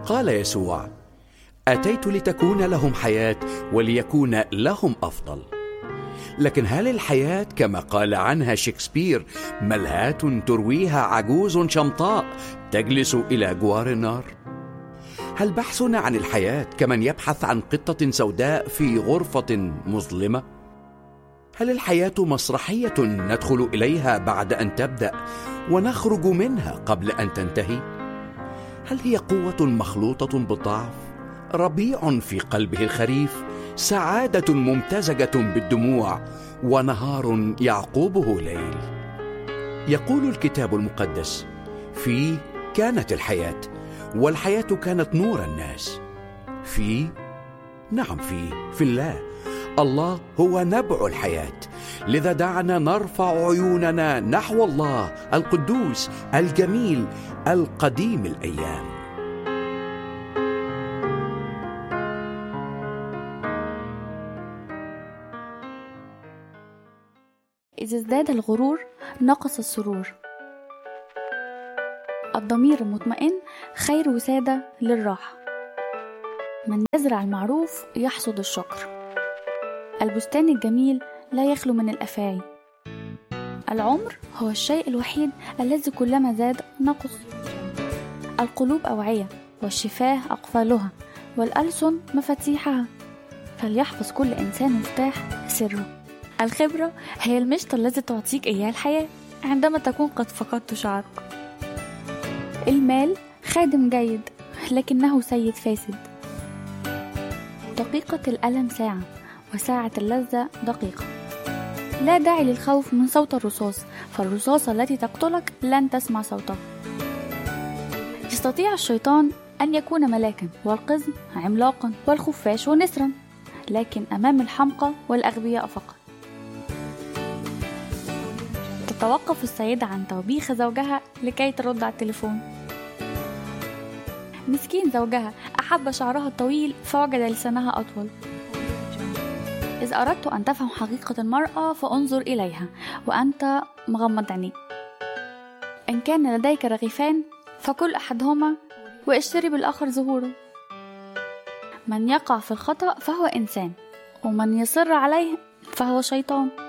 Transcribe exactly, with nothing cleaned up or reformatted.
قال يسوع: أتيت لتكون لهم حياة وليكون لهم أفضل. لكن هل الحياة كما قال عنها شكسبير ملهاة ترويها عجوز شمطاء تجلس إلى جوار النار؟ هل بحثنا عن الحياة كمن يبحث عن قطة سوداء في غرفة مظلمة؟ هل الحياة مسرحية ندخل إليها بعد أن تبدأ ونخرج منها قبل أن تنتهي؟ هل هي قوة مخلوطة بالضعف، ربيع في قلبه الخريف، سعادة ممتزجة بالدموع، ونهار يعقوبه ليل؟ يقول الكتاب المقدس: فيه كانت الحياة، والحياة كانت نور الناس. في نعم في في الله. الله هو نبع الحياة، لذا دعنا نرفع عيوننا نحو الله القدوس الجميل القديم الأيام. إذا ازداد الغرور نقص السرور. الضمير المطمئن خير وسادة للراحة. من يزرع المعروف يحصد الشكر. البستان الجميل لا يخلو من الأفاعي. العمر هو الشيء الوحيد الذي كلما زاد نقص. القلوب أوعية، والشفاه أقفالها، والألسن مفاتيحها، فليحفظ كل إنسان مفتاح سره. الخبرة هي المشط الذي تعطيك إياه الحياة عندما تكون قد فقدت شعرك. المال خادم جيد، لكنه سيد فاسد. دقيقة الألم ساعة، وساعة اللذة دقيقة. لا داعي للخوف من صوت الرصاص، فالرصاصة التي تقتلك لن تسمع صوتها. يستطيع الشيطان أن يكون ملاكا، والقزم عملاقا، والخفاش نسرا، لكن أمام الحمقى والأغبياء فقط. تتوقف السيدة عن توبيخ زوجها لكي ترد على التليفون. مسكين زوجها أحب شعرها الطويل فوجد لسانها أطول. إذا أردت أن تفهم حقيقة المرأة فانظر إليها وأنت مغمض عينيك. إن كان لديك رغيفان فكل أحدهما واشتري بالآخر زهورا. من يقع في الخطأ فهو إنسان، ومن يصر عليه فهو شيطان.